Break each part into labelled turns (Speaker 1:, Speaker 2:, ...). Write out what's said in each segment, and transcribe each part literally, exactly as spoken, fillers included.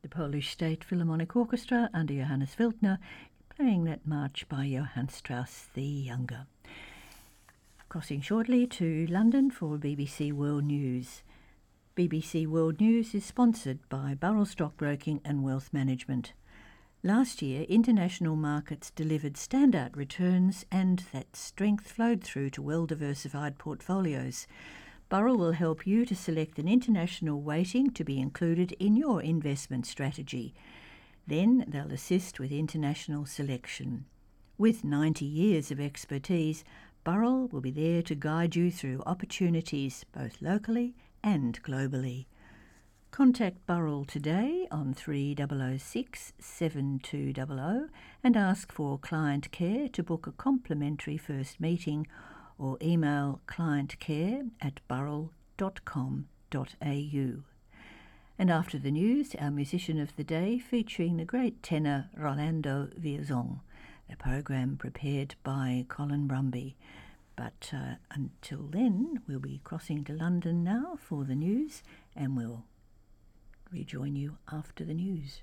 Speaker 1: The Polish State Philharmonic Orchestra under Johannes Wildner playing that march by Johann Strauss the Younger. Crossing shortly to London for B B C World News. B B C World News is sponsored by Burrell Stockbroking and Wealth Management. Last year, international markets delivered standout returns and that strength flowed through to well-diversified portfolios. Burrell will help you to select an international weighting to be included in your investment strategy. Then they'll assist with international selection. With ninety years of expertise, Burrell will be there to guide you through opportunities both locally and globally. Contact Burrell today on three zero zero six, seven two zero zero and ask for client care to book a complimentary first meeting, or email clientcare at burrell dot com dot a u. And after the news, our musician of the day featuring the great tenor Rolando Villazón, a program prepared by Colin Brumby. But uh, until then, we'll be crossing to London now for the news, and we'll rejoin you after the news.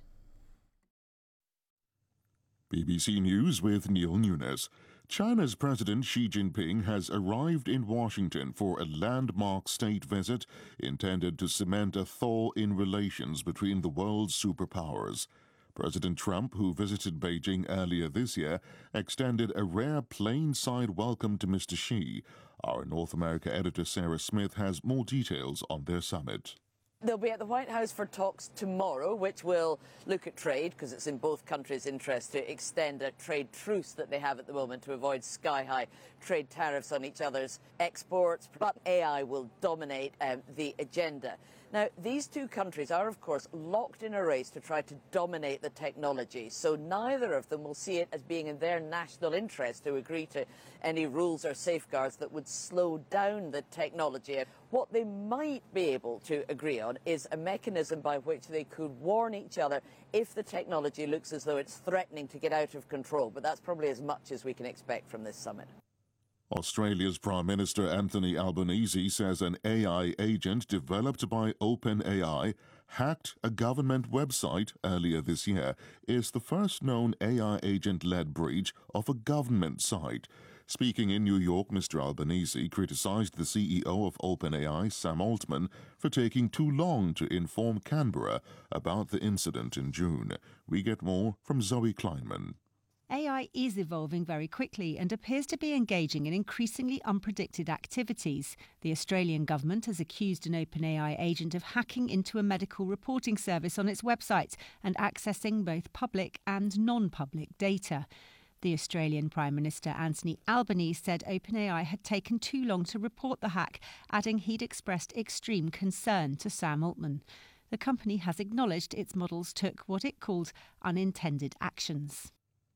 Speaker 2: B B C News with Neil Nunes. China's President Xi Jinping has arrived in Washington for a landmark state visit intended to cement a thaw in relations between the world's superpowers. President Trump, who visited Beijing earlier this year, extended a rare plain-side welcome to Mister Xi. Our North America editor Sarah Smith has more details on their summit.
Speaker 3: They'll be at the White House for talks tomorrow, which will look at trade, because it's in both countries' interest to extend a trade truce that they have at the moment to avoid sky-high trade tariffs on each other's exports. But A I will dominate um, the agenda. Now, these two countries are, of course, locked in a race to try to dominate the technology, so neither of them will see it as being in their national interest to agree to any rules or safeguards that would slow down the technology. What they might be able to agree on is a mechanism by which they could warn each other if the technology looks as though it's threatening to get out of control, but that's probably as much as we can expect from this summit.
Speaker 2: Australia's Prime Minister Anthony Albanese says an A I agent developed by OpenAI hacked a government website earlier this year. Is the first known A I agent-led breach of a government site. Speaking in New York, Mister Albanese criticized the C E O of OpenAI, Sam Altman, for taking too long to inform Canberra about the incident in June. We get more from Zoe Kleinman.
Speaker 4: A I is evolving very quickly and appears to be engaging in increasingly unpredicted activities. The Australian government has accused an OpenAI agent of hacking into a medical reporting service on its website and accessing both public and non-public data. The Australian Prime Minister Anthony Albanese said OpenAI had taken too long to report the hack, adding he'd expressed extreme concern to Sam Altman. The company has acknowledged its models took what it called unintended actions.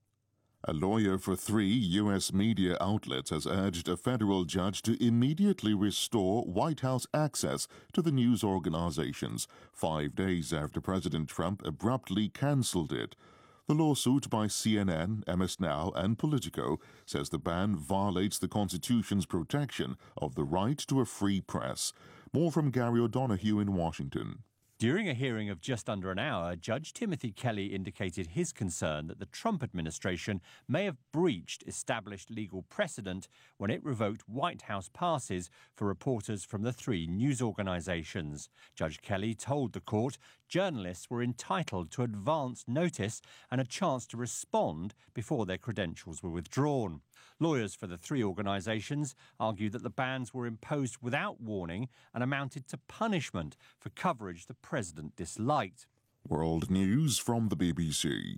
Speaker 2: A lawyer for three U S media outlets has urged a federal judge to immediately restore White House access to the news organizations, five days after President Trump abruptly canceled it. The lawsuit by C N N, M S Now, and Politico says the ban violates the Constitution's protection of the right to a free press. More from Gary O'Donoghue in Washington.
Speaker 5: During a hearing of just under an hour, Judge Timothy Kelly indicated his concern that the Trump administration may have breached established legal precedent when it revoked White House passes for reporters from the three news organizations. Judge Kelly told the court journalists were entitled to advance notice and a chance to respond before their credentials were withdrawn. Lawyers for the three organisations argue that the bans were imposed without warning and amounted to punishment for coverage the president disliked.
Speaker 2: World News from the B B C.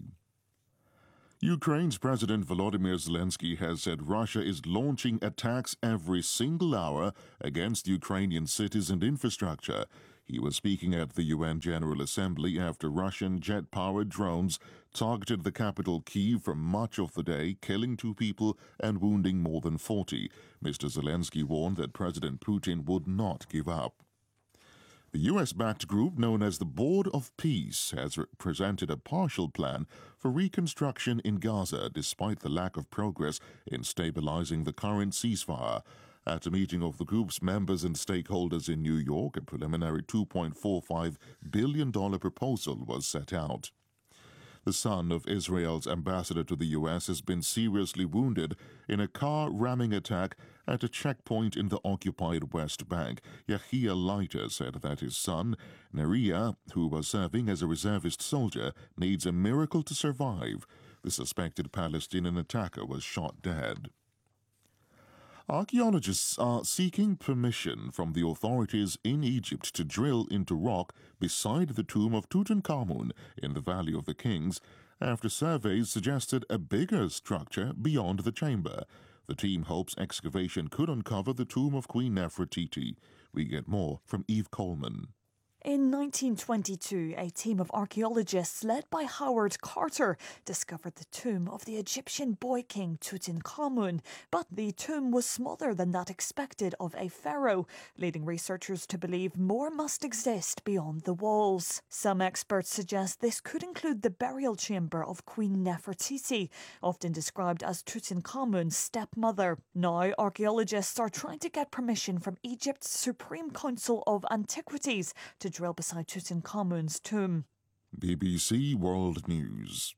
Speaker 2: Ukraine's President Volodymyr Zelensky has said Russia is launching attacks every single hour against Ukrainian cities and infrastructure. He was speaking at the U N General Assembly after Russian jet-powered drones targeted the capital Kyiv for much of the day, killing two people and wounding more than forty. Mister Zelensky warned that President Putin would not give up. The U S-backed group known as the Board of Peace has presented a partial plan for reconstruction in Gaza despite the lack of progress in stabilizing the current ceasefire. At a meeting of the group's members and stakeholders in New York, a preliminary two point four five billion dollars proposal was set out. The son of Israel's ambassador to the U S has been seriously wounded in a car ramming attack at a checkpoint in the occupied West Bank. Yahia Leiter said that his son, Neria, who was serving as a reservist soldier, needs a miracle to survive. The suspected Palestinian attacker was shot dead. Archaeologists are seeking permission from the authorities in Egypt to drill into rock beside the tomb of Tutankhamun in the Valley of the Kings after surveys suggested a bigger structure beyond the chamber. The team hopes excavation could uncover the tomb of Queen Nefertiti. We get more from Eve Coleman.
Speaker 6: In nineteen twenty-two, a team of archaeologists led by Howard Carter discovered the tomb of the Egyptian boy king Tutankhamun, but the tomb was smaller than that expected of a pharaoh, leading researchers to believe more must exist beyond the walls. Some experts suggest this could include the burial chamber of Queen Nefertiti, often described as Tutankhamun's stepmother. Now, archaeologists are trying to get permission from Egypt's Supreme Council of Antiquities to drill beside Tutankhamun's tomb.
Speaker 2: B B C World News.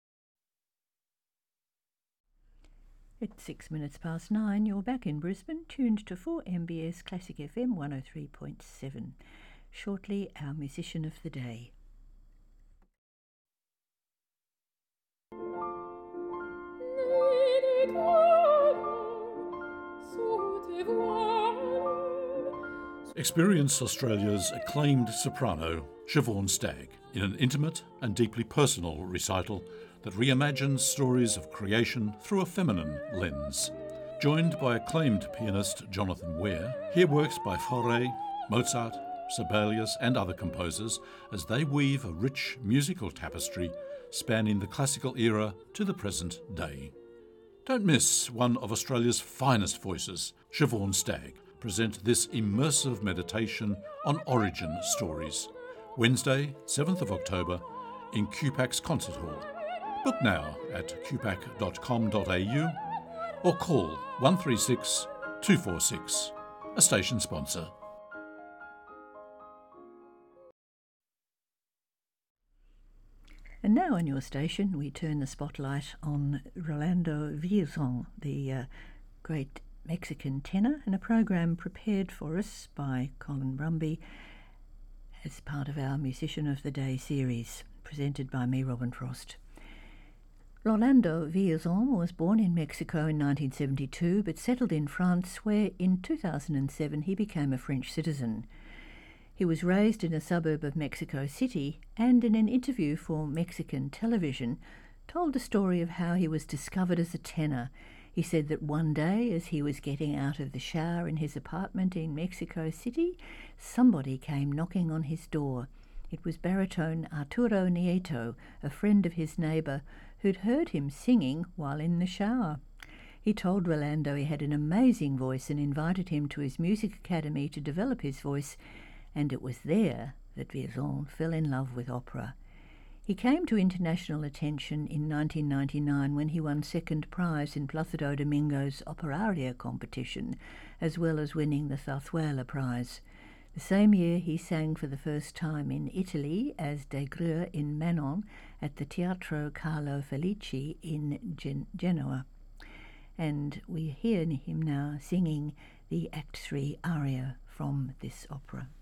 Speaker 1: It's six minutes past nine. You're back in Brisbane, tuned to four M B S Classic F M one oh three point seven. Shortly, our musician of the day.
Speaker 7: Experience Australia's acclaimed soprano, Siobhan Stagg, in an intimate and deeply personal recital that reimagines stories of creation through a feminine lens. Joined by acclaimed pianist Jonathan Ware, hear works by Fauré, Mozart, Sibelius and other composers as they weave a rich musical tapestry spanning the classical era to the present day. Don't miss one of Australia's finest voices, Siobhan Stagg, present this immersive meditation on origin stories. Wednesday, seventh of October, in Q PAC's Concert Hall. Book now at q pac dot com dot a u or call one three six, two four six, a station sponsor.
Speaker 1: And now on your station, we turn the spotlight on Rolando Villazon, the uh, great Mexican tenor, in a program prepared for us by Colin Brumby as part of our Musician of the Day series, presented by me, Robin Frost. Rolando Villazon was born in Mexico in nineteen seventy-two, but settled in France, where in two thousand seven he became a French citizen. He was raised in a suburb of Mexico City, and in an interview for Mexican television, told the story of how he was discovered as a tenor. He said that one day, as he was getting out of the shower in his apartment in Mexico City, somebody came knocking on his door. It was baritone Arturo Nieto, a friend of his neighbour, who'd heard him singing while in the shower. He told Rolando he had an amazing voice and invited him to his music academy to develop his voice, and it was there that Villazon fell in love with opera. He came to international attention in nineteen ninety-nine when he won second prize in Plácido Domingo's Operaria competition, as well as winning the Zarzuela Prize. The same year he sang for the first time in Italy as Des Grieux in Manon at the Teatro Carlo Felici in Gen- Genoa. And we hear him now singing the Act three aria from this opera.